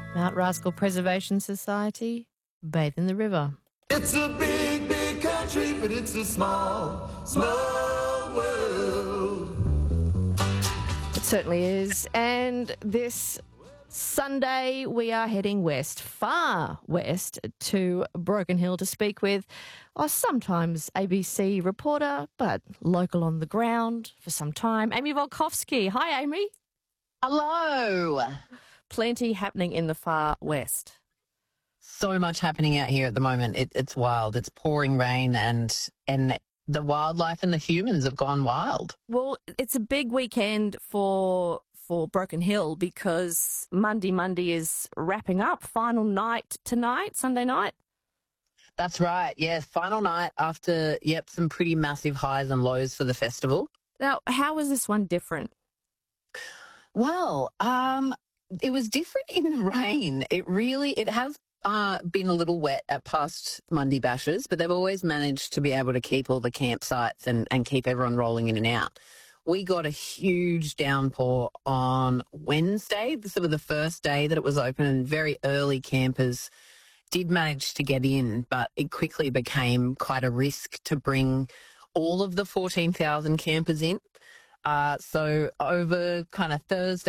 Mount Rascal Preservation Society, bathe in the river. It's a big, big country, but it's a small, small world. It certainly is. And this Sunday, we are heading west, far west, to Broken Hill to speak with sometimes ABC reporter, but local on the ground for some time, Amy Volkovsky. Hi, Amy. Hello. Plenty happening in the far west. So much happening out here at the moment. It's wild. It's pouring rain and the wildlife and the humans have gone wild. Well, it's a big weekend for Broken Hill because Monday is wrapping up. Final night tonight, Sunday night. That's right. Yes, final night after, some pretty massive highs and lows for the festival. Now, how was this one different? Well, it was different in the rain. It has been a little wet at past Monday bashes, but they've always managed to be able to keep all the campsites and keep everyone rolling in and out. We got a huge downpour on Wednesday, sort of the first day that it was open, and very early campers did manage to get in, but it quickly became quite a risk to bring all of the 14,000 campers in. So over kind of Thursday,